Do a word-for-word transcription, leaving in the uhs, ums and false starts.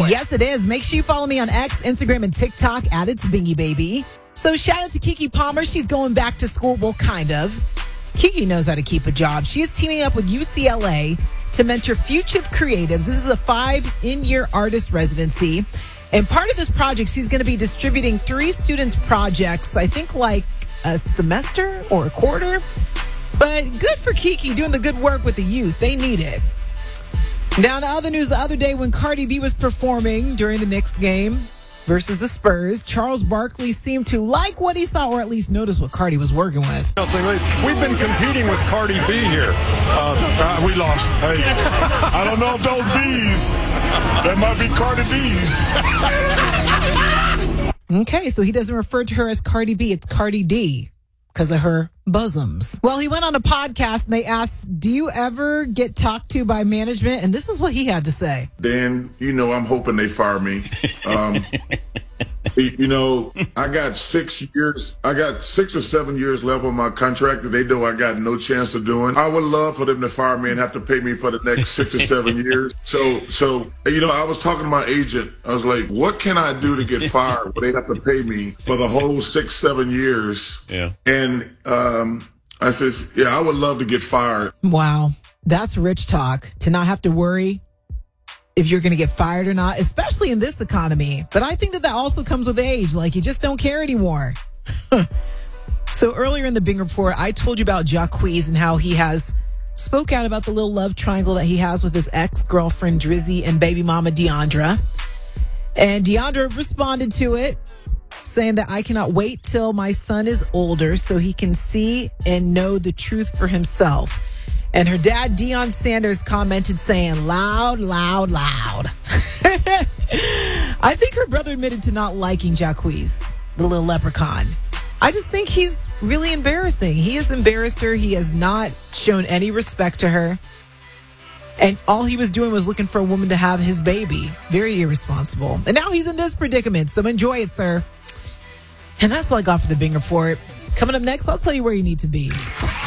Yes, it is. Make sure you follow me on X, Instagram, and TikTok at It's Bingy Baby. So shout out to Keke Palmer. She's going back to school. Well, kind of. Keke knows how to keep a job. She is teaming up with U C L A to mentor future creatives. This is a five-in-year artist residency. And part of this project, she's going to be distributing three students' projects, I think like a semester or a quarter. But good for Keke doing the good work with the youth. They need it. Now, to other news, the other day when Cardi B was performing during the Knicks game versus the Spurs, Charles Barkley seemed to like what he saw, or at least notice what Cardi was working with. We've been competing with Cardi B here. Uh, uh, we lost. Hey, I don't know if those B's, that might be Cardi B's. Okay, so he doesn't refer to her as Cardi B. It's Cardi D because of her bosoms. Well, he went on a podcast and they asked, do you ever get talked to by management? And this is what he had to say. Dan, you know, I'm hoping they fire me. Um, you know, I got six years, I got six or seven years left on my contract that they know I got no chance of doing. I would love for them to fire me and have to pay me for the next six or seven years. So, so, you know, I was talking to my agent. I was like, what can I do to get fired where they have to pay me for the whole six, seven years? Yeah. And, um, I says, yeah, I would love to get fired. Wow. That's rich talk, to not have to worry if you're going to get fired or not, especially in this economy. But I think that that also comes with age. Like, you just don't care anymore. So earlier in the Bing Report, I told you about Jacquees and how he has spoke out about the little love triangle that he has with his ex-girlfriend Drizzy and baby mama Deandra. And Deandra responded to it, saying that I cannot wait till my son is older so he can see and know the truth for himself. And her dad, Deion Sanders, commented saying, loud, loud, loud. I think her brother admitted to not liking Jacquees, the little leprechaun. I just think he's really embarrassing. He has embarrassed her. He has not shown any respect to her. And all he was doing was looking for a woman to have his baby. Very irresponsible. And now he's in this predicament. So enjoy it, sir. And that's all I got for the Bing Report. Coming up next, I'll tell you where you need to be.